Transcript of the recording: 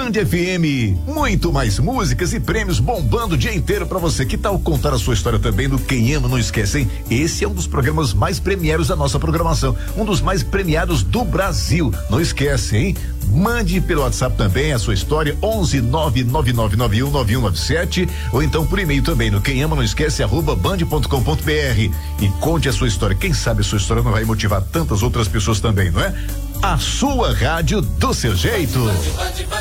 Band FM, muito mais músicas e prêmios bombando o dia inteiro pra você. Que tal contar a sua história também no Quem Ama Não Esquece, hein? Esse é um dos programas mais premiados da nossa programação, um dos mais premiados do Brasil. Não esquece, hein? Mande pelo WhatsApp também a sua história, 11 999919197, ou então por e-mail também no quemama.não-esquece@band.com.br e conte a sua história. Quem sabe a sua história não vai motivar tantas outras pessoas também, não é? A sua rádio do seu jeito.